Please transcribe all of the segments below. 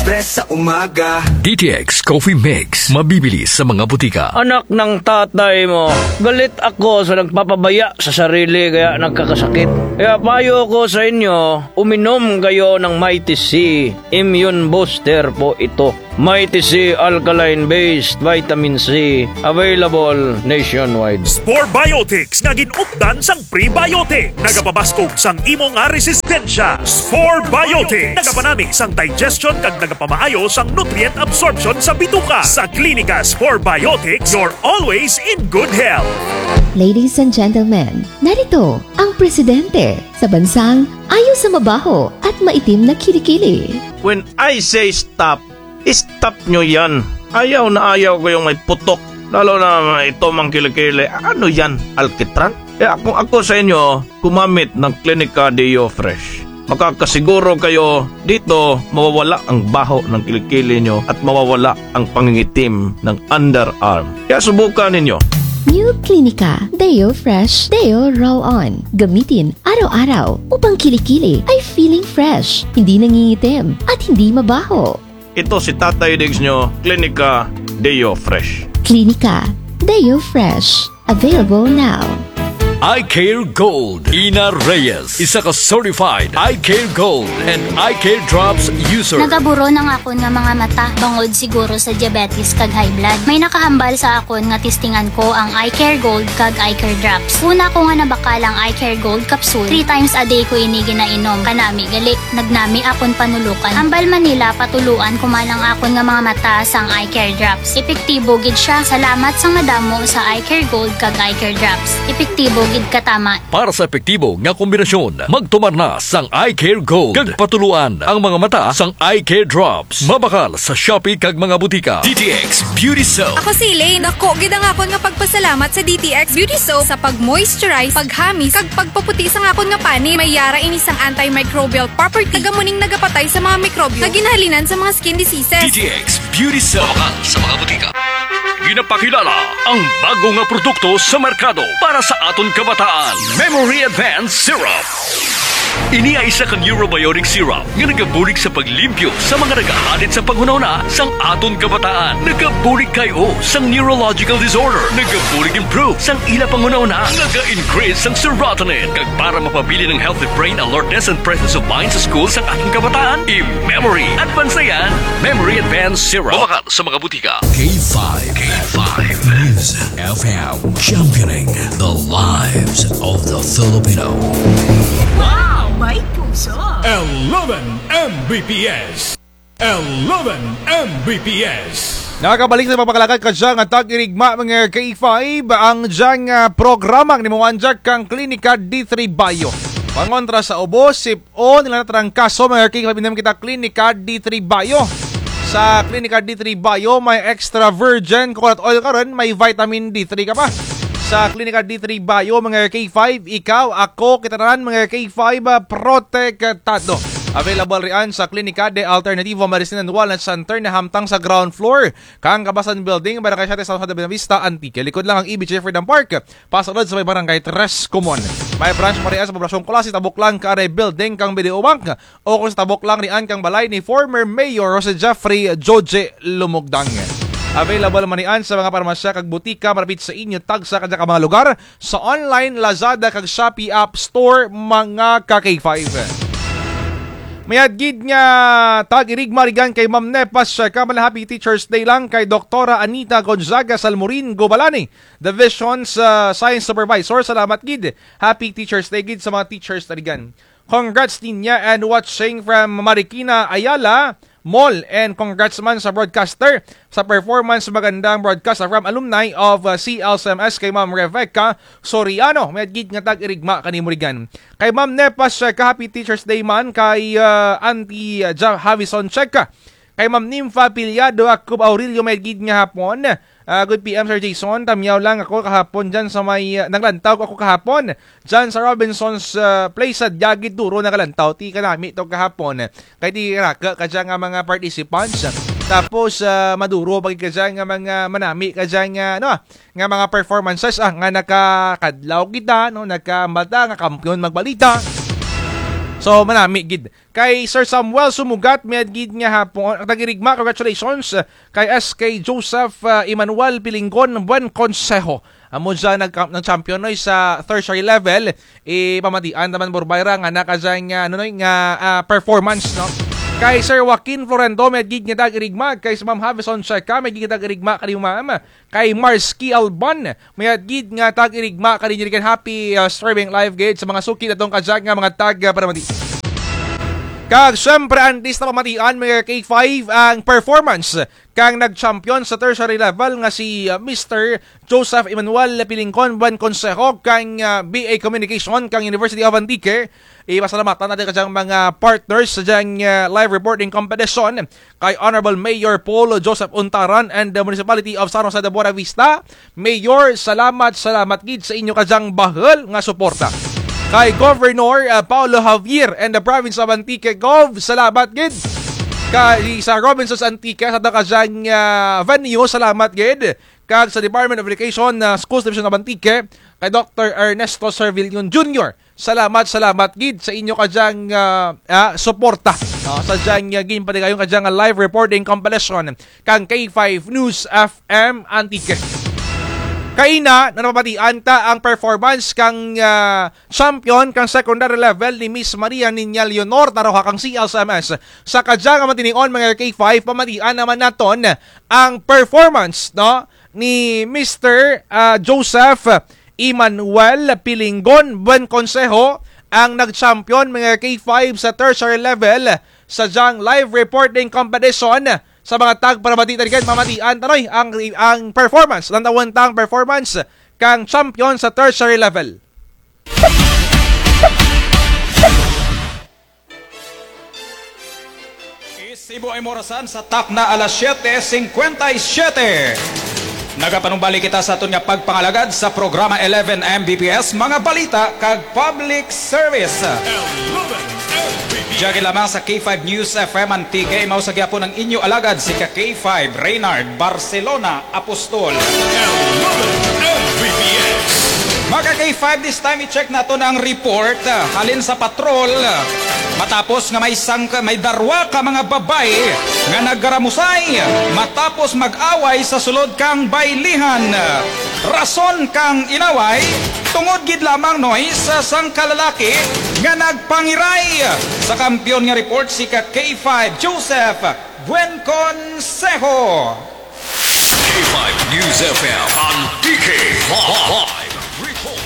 Express sa umaga. DTX Coffee Mix. Mabibili sa mga butika. Anak ng tatay mo, galit ako sa nagpapabaya sa sarili kaya nagkakasakit. Kaya payo ko sa inyo, uminom kayo ng Mighty C. Immune Booster po ito. Mighty C Alkaline-based Vitamin C. Available nationwide. Spore Biotics nga ginupdan sang prebiotic. Nagapabaskog sang imo nga resistensya. Spore Biotics. Nagapanami sang digestion kag nagapamaayo sang nutrient absorption sa bituka. Sa Klinika Spore Biotics, you're always in good health. Ladies and gentlemen, narito ang presidente sa bansang ayaw sa mabaho at maitim na kilikili. When I say stop, stop nyo yan. Ayaw na ayaw ko yung may putok. Lalo na ito mang kilikili. Ano yan? Alkitran? Kaya kung ako sa inyo, kumamit ng Klinika Deo Fresh. Makakasiguro kayo dito mawawala ang baho ng kilikili nyo at mawawala ang pangingitim ng underarm. Kaya subukan ninyo. New Klinika Deo Fresh Deo Roll-On. Gamitin araw-araw upang kilikili ay feeling fresh, hindi nangingitim at hindi mabaho. Ito si Tatay Diggs nyo, Klinika Deo Fresh. Klinika Deo Fresh. Available now. Eye Care Gold. Ina Reyes. Isa ka certified Eye Care Gold and Eye Care Drops user. Nagaburo ng akon nga mga mata bangod siguro sa diabetes kag high blood. May nakahambal sa akon nga testingan ko ang Eye Care Gold kag Eye Care Drops. Una ko nga nabakalang Eye Care Gold capsule. 3 times a day ko ini ginainom. Kanami gali nagnami akon panulukan. Ambal Manila patuluan kumalang akon nga mga mata sang Eye Care Drops. Epektibo gid siya. Salamat sang madamo sa Eye Care Gold kag Eye Care Drops. Epektibo gid katama. Para sa epektibo nga kombinasyon, magtumar na sang Eye Care Gold. Kag patuluan ang mga mata sang Eye Care Drops. Mabakal sa Shopee kag mga butika. DTX Beauty Soap. Ako si Elaine. Nako, gid ang akon nga pagpasalamat sa DTX Beauty Soap sa pag-moisturize, paghamis, kag pagpaputi sa akon nga pani. May yara ini sang antimicrobial property. Tagamuning nagapatay sa mga mikrobyo. Kag ginahalinan sa mga skin diseases. DTX Beauty Soap. Mabakal sa mga butika. Ginapakilala ang bago nga produkto sa merkado para sa aton kabataan. Memory Advanced Syrup. Ini ay isa ka neurobiotic syrup nga nagabulig sa paglimpyo sa mga nagahalit sa panghunahuna sang aton kabataan. Nagabulig kayo sang neurological disorder. Nagabulig improve sang ila panghunahuna. Naga-increase sang serotonin. Kag para mapabili ng healthy brain alertness and presence of mind sa school sang ating kabataan. I-Memory Advanced yan. Memory Advanced Syrup. Mabakal sa mga butika. K5 News FM, championing the lives of the Filipino. Wow, may puso! 11 Mbps. 11 Mbps. Nakakabalik sa papakalakad ka dyan at tag-irigma mga K5 ang dyan programang ni Muanjak kang Klinika D3 Bio. Pangontra sa ubo, sip-o, nilanatan ang kaso mga K5 naman kita Klinika D3 Bio. Sa Klinika D3 Bio, may extra virgin coconut oil ka rin, may vitamin D3 ka pa. Sa Klinika D3 Bio, mga K5, ikaw, ako, kita naman mga K5 protektado. Available riyan sa Klinika de Alternativo Medicine and Wellness Center na hamtang sa ground floor. Kang Kabasan Building, Barangay Siete, San Jose de Buenavista, Antique. Likod lang ang EBJ Freedom Park. Pasalod sa may Barangay Tres Common. May branch pa riyan sa Poblasyon Colasi, Tabok lang Kare Building, kang BDO Bank. O kung sa Tabok lang riyan kang balay ni former Mayor Jose Jeffrey Joje Lumugdang. Available man niyan sa mga parmasya kag butika malapit sa inyo tagsa kadya ka mga lugar sa online Lazada kag Shopee App Store mga ka-K5. Mayad gid nga tag-irigma rigan kay Ma'am Nepas Kamal Happy Teachers Day lang kay Doktora Anita Gonzaga Salmorin Gobalani, Division Science Supervisor. Salamat gid. Happy Teachers Day gid sa mga teachers rigan. Congrats niya and watching from Marikina Ayala Mall, and congrats man sa broadcaster sa performance magandang broadcast from alumni of CLSMS kay Ma'am Rebecca Soriano. May gid nga tag-irigma kanimurigan. Kay Ma'am Nepas Happy Teachers Day man kay Auntie Havison Cheka. Kay Ma'am Nympha Pilyado Akub Aurelio may gid nga hapon. Good PM Sir Jason, tamyaw lang ako kahapon dyan sa may, naglantaw ako kahapon dyan sa Robinson's Place sa Diagid Duro, naglantaw, ti kanami ito kahapon. Kaya di raka ka dyan nga mga participants. Tapos maduro pag ka dyan nga mga manami ka dyan nga mga performances nga nakakadlaw kita, nakamata, nga kampiyon magbalita. So manami gid kay Sir Samuel Sumugat med gid nga hapon tagirigma. Congratulations kay SK Joseph Emmanuel Pilinggon buen konseho. Amo dyan nag-champion noy sa tertiary level. Pamatian naman Borbayra nga nakadyan nga performance no. Kay Sir Joaquin Florendo med gid nga tagirigma. Kay Ma'am Havison Cheka med gid nga tagirigma kani Ma'am. Kay Marsky Alban med gid nga tagirigma kani niya happy streaming live gate sa mga suki natong kadyan nga mga tag paramati. Kag syempre antes na pamatian mga K5 ang performance kang nag-champion sa tertiary level nga si Mr. Joseph Emmanuel Pilingcon Buen Consejo kang BA Communication kang University of Antique. Ipasalamatan natin kadyang mga partners sa dyang live reporting competition kay Honorable Mayor Paul Joseph Untaran and the Municipality of San Jose de Buena Vista. Mayor, salamat gid sa inyo kadyang bahal nga suporta. Kay Governor Paulo Javier and the Province of Antique. Gov, salamat gid. Kay sa Robinsons Antique sa dakadyang venue, salamat gid. Kag sa Department of Education Schools Division of Antique kay Dr. Ernesto Servillon Jr. Salamat gid sa inyo kadyang suporta sa dyang ginpatigayong kadyang live reporting competition kang K5 News FM Antique. Kaina, napapatian ta ang performance kang champion kang secondary level ni Miss Maria Niña Leonor taroha kang CLSMS. Sa kadyang matinion mga K5, pamatian naman naton ang performance no ni Mr. Joseph Emmanuel Pilinggon Buen Consejo ang nag-champion mga K5 sa tertiary level sa dyang live reporting competition sa mga tag para matitan kayo mamatian tanoy ang performance tang performance kang champion sa tertiary level. Isibo ay morasan sa tak na alas 7:57. Nagapanumbalik kita sa aton nga pagpangalagad sa programa 11 Mbps mga balita kag public service. Diyan lamang sa K5 News FM Antique, imaw sa gyapon ng inyo alagad si K5 Reynard Barcelona Apostol. Mga K5, this time i-check nato na ang report halin sa patrol. Matapos nga may darwa ka mga babae nga naggaramusay matapos mag-away sa sulod kang baylihan. Rason kang inaway tungod gid lamang sa sang kalalaki nga nagpangiray. Sa kampiyon nga report si K5 Joseph Buen Consejo. K5 News FM Antique Live Report.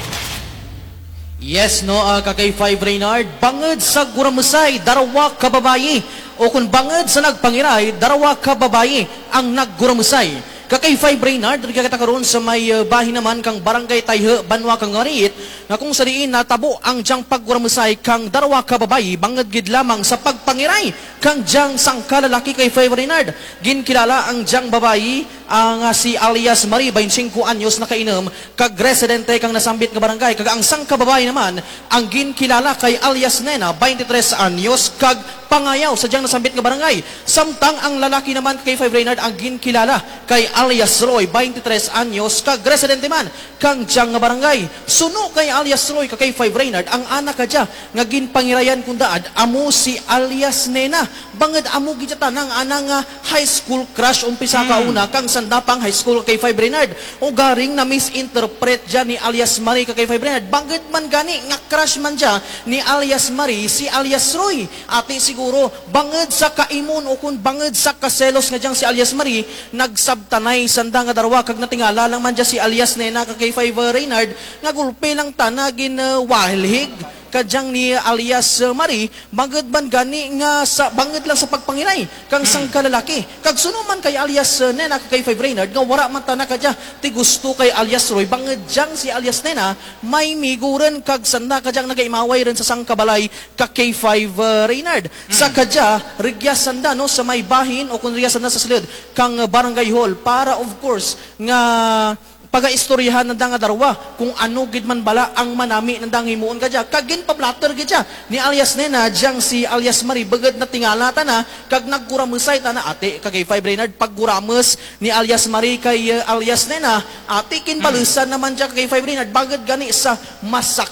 Yes, no, K5 Reynard, bangad sa guramusay, darawa ka babayi. O kung bangad sa nagpangiray, darawa ka babayi ang nagguramusay. K5 Reynard, nagkakita karon sa may bahin naman kang Barangay Tayhe, Banwa kang Ngariit, na kung sa diin natabo ang diyang pagguramusay kang darawa ka babayi, bangad gid lamang sa pagpangiray kang diyang sangkalalaki K5 Reynard. Ginkilala ang diyang babayi, ang si alias Marie, 25 anyos na kainom, kag residente kang nasambit nga barangay, kag ang sangkababayi naman, ang ginkilala kay alias Nena, 23 anyos, kag pangayaw sa diyang nasambit nga barangay. Samtang ang lalaki naman K5 Reynard, ang ginkilala kay alias Roy, 23 anyos, kag residente man kang diyang nga barangay. Suno kay alias Roy kag K5 Reynard, ang anak ka dya nga ginpangirayan kung daad, amo si alias Nena. Bangad amo gidya nang anang high school crush umpisa ka una kang sandapang high school K5 Reynard. O garing na misinterpret dyan ni alias Marie kag K5 Reynard. Bangad man gani nga crush man dya ni alias Marie si alias Roy. Ati siguro bangad sa kaimon o kung bangad sa kaselos nga dyan si alias Marie, nagsabtanay sanda nga darwa kag natingala lang man dyan si alias Nena kag K5 Reynard nga gulpe lang tanagin wahilhig kadyang ni alias Marie, bangad man gani nga sa bangad lang sa pagpanginay kang sang kalalaki. Kag suno man kay alias Nena kay 5 Reynard nga wara man ta na kadya ti gusto kay alias Roy, bangad jang si alias Nena may miguren kag sanda kadyang nagaimaway ren sa sang kabalay kay 5 Reynard. Sa kadya rigyas sanda no sa may bahin o kun rigyas sanda sa silid kang barangay hall para of course nga pagaistoryahan ng nga darwa kung ano gid man bala ang manami ng himuon kadya kagin pablatter gid siya ni alias Nena jang si alias Marie bagad na tingala ta na kag nagguramusay ta na ate kay 5 Reynard pagguramus ni alias Marie kay alias Nena ate kin balusan naman siya kay 5 Reynard bagad gani sa masakit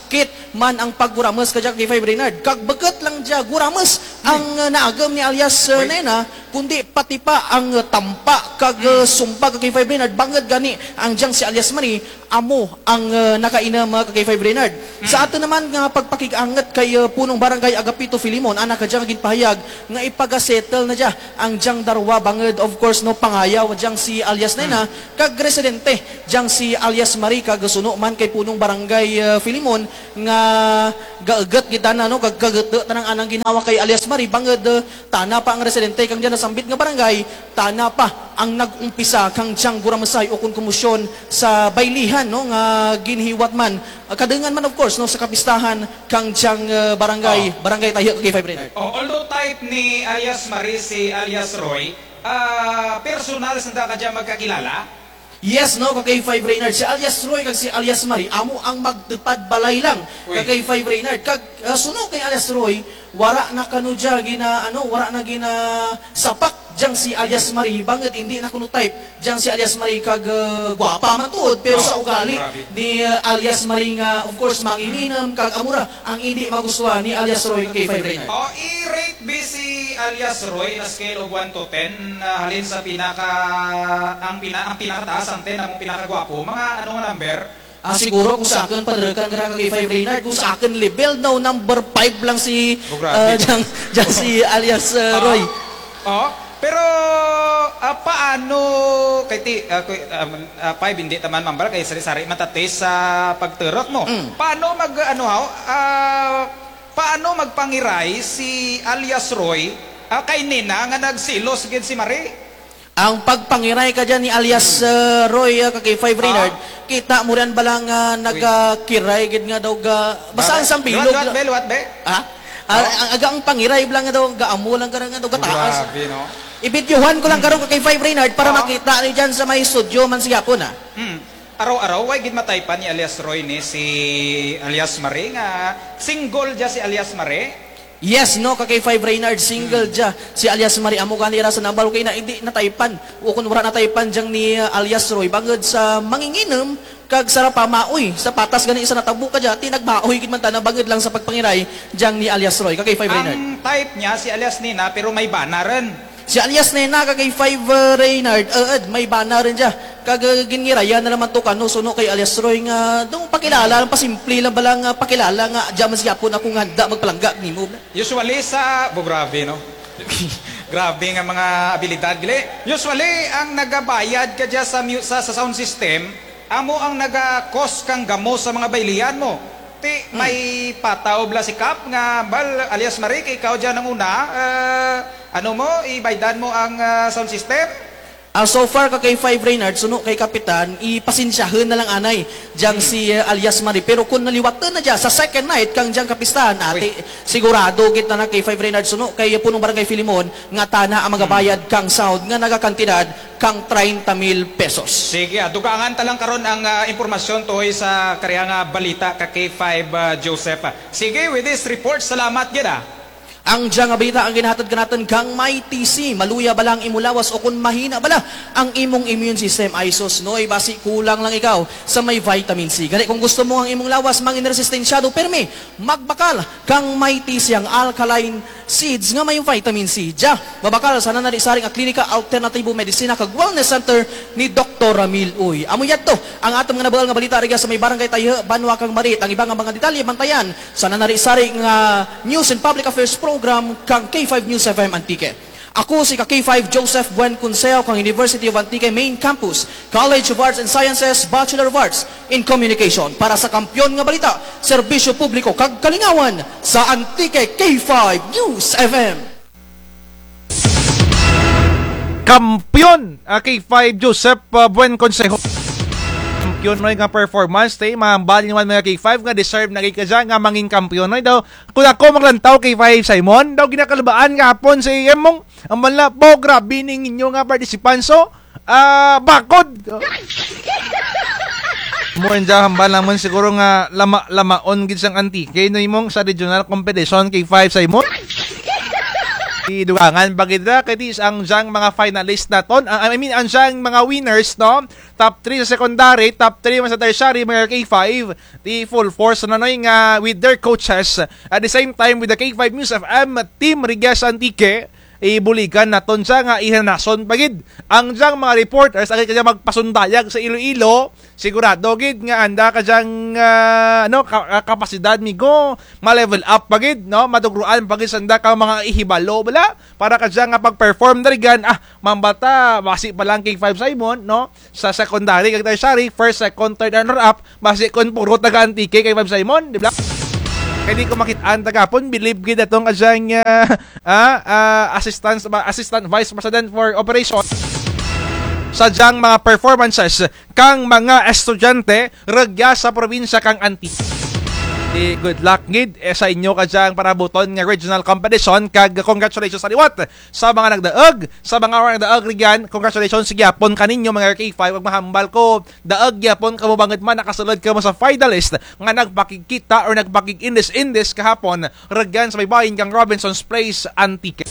man ang pagguramas ka Kay 5 Reynard. Kag bagat lang dya guramas ang naagam ni alias Nena, kundi pati pa ang tampa kag sumpa kay 5 Reynard. Bangad gani ang diyang si alias Marie, amo ang nakainam kay 5 Reynard. Sa ato naman nga pagpakig-angat kay punong barangay Agapito Filimon, anak ka diyang ginpahayag nga ipagasettle na dya ang diyang darwa bangad of course no pangayaw diyang si alias Nena kag residente diyang si alias Marie kag suno man kay punong barangay Filimon nga gaagat kita na no kag kagat tanang anang ginawa kay alias Marie bangad tana pa ang residente kang dyan nasambit nga barangay, tana pa ang nag-umpisa kang diyang guramasay o kung kumusyon sa baylihan no nga ginhiwat man kadengan man of course no sa kapistahan kang diyang barangay tayo kay 5 Reynard. Although type ni alias Marie si alias Roy, personal sa ka dyan magkakilala? Yes, no, kay 5 Reynard. Si alias Roy kag si alias Marie, amo ang magtupad balay lang kay 5 Reynard. Kag suno kay alias Roy, wara na kanudya wara na gina sapak diyang si alias Marie. Bangit hindi na kuno type diyang si alias Marie kag gwapa man tuod pero sa ugali ni alias Marie nga of course manginginam kag amura ang hindi magustuhan ni alias Roy kay 5 Reynard. I-rate B si alias Roy na scale of 1 to 10 halin sa ang pinakataas ang 10 ang pinakagwapo. Mga ano nga number? Siguro kung sa akin padarakan kay 5 Reynard, kung sa akin level daw number 5 lang si dyan si alias Roy. Pero paano kay 5 hindi taman mambal kay sari-sari matatis sa pagturok mo. Paano paano magpangiray si alias Roy kay Nina nga nagsilos gid si Marie? Ang pagpangiray ka dyan ni alias Roy kay 5 Reynard, kita mo rin balang nagkiray gid nga daw basta ang sambilog. Luwat be? Ang agang pangiray lang nga daw gaamo lang ka nga daw gataas. Grabe no. Ibidyohan ko lang karon kay 5 Reynard para makita ni dyan sa may studio man siya po na. Araw-araw way gid mataypan ni alias Roy ni si alias Marie nga single dya si alias Marie. Yes, no, kay 5 Reynard, single dya. Si alias Marie, amo kanira sa nabalo kay na hindi nataypan. O kung wala nataypan dyang ni alias Roy, bangod sa manginginom, kag sarap maoy. Sa patas gani isa natabo ka dya, tinagmaoy gid man ta na bangod lang sa pagpangiray dyang ni alias Roy, kay 5 Reynard. Ang type niya, si alias Nina, pero may banaran. Si alias Nena kay 5 Reynard, may banaran dya. Kag ginirayan na naman to kano suno kay alias Roy nga dong pakilala lang pasimple lang balang pakilala nga diyan siya po na kung handa magpalangga nimo. Usually sa grabe no. Grabe nga mga abilidad gili. Usually ang nagabayad ka diya sa sound system, amo ang naga-cost kang gamo sa mga baylihan mo. May pataw bla si Kap nga bal alias Marie kay ikaw diyan ang una ibaydan mo ang sound system. So far kay 5 Reynard suno kay kapitan ipasensyahan na lang anay diyang si alias Marie pero kung naliwatan na dyan sa second night kang diyang kapistahan ate sigurado kita na kay 5 Reynard suno kay punong barangay Filimon nga tana ang magabayad kang sound nga nagakantidad kang 30,000 pesos. Sige, dugangan talang karon ang impormasyon tuhoy sa kariya nga balita ka kay 5 Joseph. Sige, with this report salamat gid. Ang diyang balita ang ginahatad kanatan kang may TC, maluya balang imulawas o kung mahina bala ang imong immune system. Ay sus, noy, basi kulang lang ikaw sa may vitamin C. Gani kung gusto mo ang imong lawas mangin resistensyado, permi, magbakal kang may TC ang alkaline seeds nga may vitamin C. Diya, babakal sa nanarisaring a Klinika Alternatibo Medicina kag Wellness Center ni Dr. Ramil Uy. Amo yadto ang atong nga nabal nga balita riga sa may barangay tayo, Banwa kang Marit. Ang ibang mga detalye bantayan sa nanarisaring News and Public Affairs program kang K5 News FM Antique. Ako si K5 Joseph Buen Conseo kang University of Antique Main Campus, College of Arts and Sciences, Bachelor of Arts in Communication. Para sa kampyon nga balita, serbisyo publiko kag kalingawan sa Antique K5 News FM. Kampiyon K5 Joseph Buen Consejo. Kampiyon noy nga performance tay mahambali naman mga K5 nga deserve na kaya nga manging kampiyon noy daw. Kung ako maglantaw K5 Simon daw ginakalabaan nga hapon sa imong ang manla po grabe ning inyo nga partisipanso bakod. Mo enja hambal lang man siguro nga lamaon gid sang Antique no imong sa regional competition K5 Simon. Idugangan bagid na kay ang jang mga finalist naton. Ang jang mga winners, no? Top 3 sa secondary, top 3 man sa tertiary, mga K5. The full force na noy nga with their coaches. At the same time with the K5 News FM Team Rigas Antique, ibulikan naton siya nga ihanason pagid ang jang mga reporters agad kaya magpasundayag sa Iloilo, sigurado gid nga anda ka jang kapasidad migo ma-level up pagid, no, madugruan pagid sanda ka mga ihibalo bala para ka jang nga pag-perform dirigan mambata basi pa lang K5 Simon, no, sa secondary kag tertiary first, second, third runner up basi kon puro taga Antique K5 Simon, di ba? Kaya di ko makitaan tagapon, believe gid atong adyang assistant vice president for operations sa dyang mga performances kang mga estudyante regya sa probinsya kang Antique. Good luck gid sa inyo kadyang parabuton nga regional competition, kag congratulations sa liwat sa mga nagdaog, sa mga nagdaog rigyan, congratulations gyapon kaninyo mga K5, ug mahambal ko daog gyapon kamo banged man nakasulod kamo sa finalist nga nagpakikita or nagpakik-indis kahapon regyan sa may bahin kang Robinson's Place, Antique.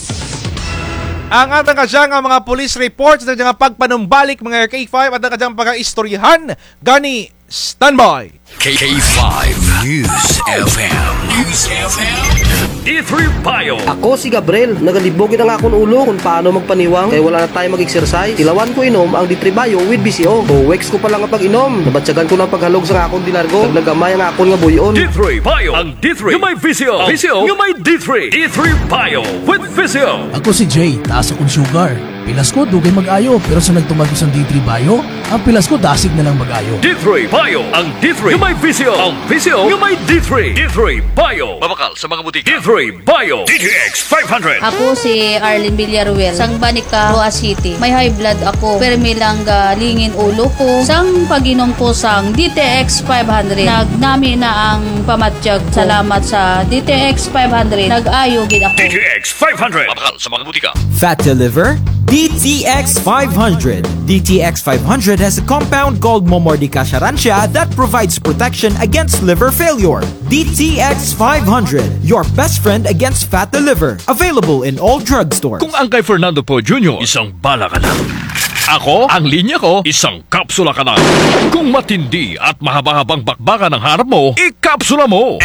Ang atang kadyang mga police reports at ang pagpanumbalik mga K5 at ang kadyang pag-istoryahan gani standby. K5 News FM. News FM. D3 Bio. Ako si Gabriel, nagalibogin ang akong ulo kung paano magpaniwang kaya wala na tayo mag-exercise. Tilawan ko inom ang D3 Bio with BCO. O weeks ko pa lang ang pag-inom. Nabatsagan ko ng paghalog sa akong dinargo. Naglagamay ang akong nga buyon. D3 Bio. Ang D3 yung may VCO. VCO yung may D3. D3 Bio with VCO. Ako si Jay, taas akong sugar. Pilas ko dugay mag-ayo, pero sa nagtumag ko sa D3 Bio, ang pilas ko dasig na lang mag-ayo. D3 Bio. Ang D3 yung may VCO. Ang VCO yung may D3. D3 Bio. Mabakal sa mga butika. D3 Bio. DTX 500. Ako si Arlene Villaruel. Sang Banica, Roa City. May high blood ako. Permi lang lingin ulo ko. Sang pag-inom ko sang DTX 500. Nagnami na ang pamatsyag. Salamat sa DTX 500. Nag-ayo gid ako. DTX 500. Mabakal sa mga butika. Fat to liver? DTX 500. DTX 500 has a compound called Momordica Charancia that provides protection against liver failure. DTX 500, your best friend against fat to liver. Available in all drugstores. Kung ang kay Fernando Po Jr., isang bala ka na. Ako, ang linya ko, isang kapsula ka na. Kung matindi at mahaba-habang bakbaka ng harap mo, ikapsula mo.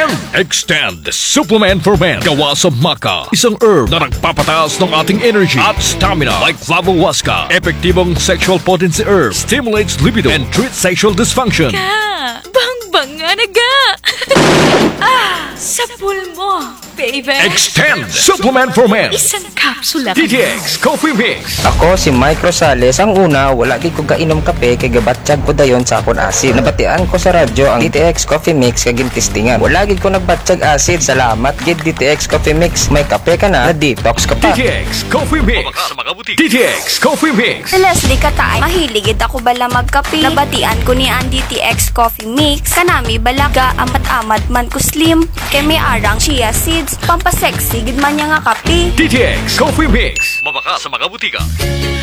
Extend Supplement for Men. Gawa sa maca, isang herb na nagpapataas ng ating energy at stamina like Flavohuasca. Epektibong sexual potency herb, stimulates libido and treats sexual dysfunction. Bang nga naga! Sapul mo, baby! Extend Supplement for Men. Isang kapsula. DTX Coffee Mix. Ako si Mike Rosales. Ang una, wala gid ko kainom kape kay gabatsyag ko dayon sa akon acid. Nabatian ko sa radyo ang DTX Coffee Mix kay gintistingan. Wala gid ko nagbatsyag acid. Salamat gid DTX Coffee Mix. May kape ka na detox ka pa. DTX Coffee Mix. DTX Coffee Mix. Si Leslie Katay, mahiligid ako bala magkape. Nabatian ko ni ang DTX Coffee Mix. Kanami balaga amat-amat man ko slim. Kay may arang chia seeds. Pampasexy gid man niya nga kape. DTX Coffee Mix. Mabaka sa mga butika.